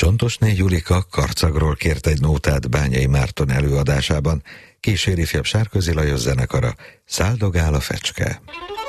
Csontosné Julika Karcagról kért egy nótát Bányai Márton előadásában, kíséri ifjabb Sárközi Lajos zenekara, Száldogál a fecske.